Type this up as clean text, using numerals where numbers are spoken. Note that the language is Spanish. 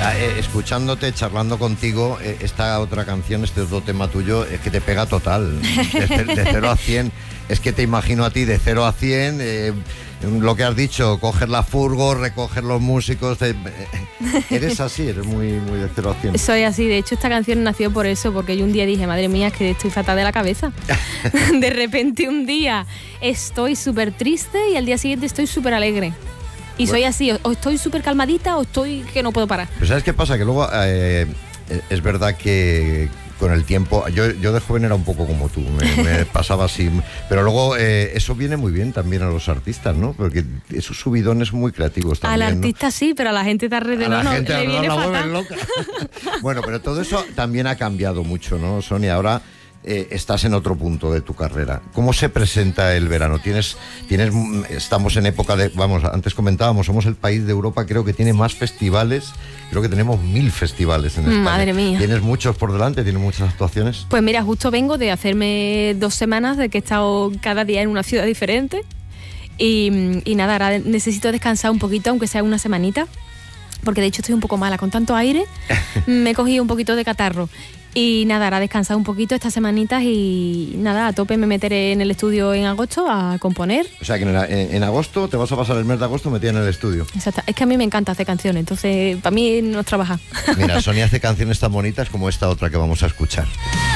Escuchándote, charlando contigo, esta otra canción, este otro tema tuyo, es que te pega total, de 0 a 100. Es que te imagino a ti de 0 a 100, lo que has dicho, coger la furgo, recoger los músicos, eres así, eres muy de 0 a 100. Soy así, de hecho esta canción nació por eso, porque yo un día dije, madre mía, es que estoy fatal de la cabeza. De repente un día estoy súper triste y al día siguiente estoy súper alegre. Y soy así, o estoy súper calmadita o estoy que no puedo parar. Pero ¿sabes qué pasa? Que luego es verdad que con el tiempo, yo de joven era un poco como tú, me pasaba así, pero luego eso viene muy bien también a los artistas, ¿no? Porque esos subidones muy creativos también, al artista, ¿no? Sí, pero a la gente de alrededor no, le viene fatal. Vuelven loca. Bueno, pero todo eso también ha cambiado mucho, ¿no, Sonia? Ahora estás en otro punto de tu carrera. ¿Cómo se presenta el verano? Estamos en época de, antes comentábamos, somos el país de Europa, creo que tiene más festivales, creo que tenemos 1000 festivales en España. Madre mía. ¿Tienes muchos por delante? ¿Tienes muchas actuaciones? Pues mira, justo vengo de hacerme 2 semanas de que he estado cada día en una ciudad diferente y nada, ahora necesito descansar un poquito, aunque sea una semanita, porque de hecho estoy un poco mala, con tanto aire me he cogido un poquito de catarro. Y nada, ahora descansar un poquito estas semanitas y nada, a tope me meteré en el estudio en agosto a componer. O sea que en agosto te vas a pasar el mes de agosto metida en el estudio. Exacto, es que a mí me encanta hacer canciones, entonces para mí no es trabajar. Mira, Sonia hace canciones tan bonitas como esta otra que vamos a escuchar.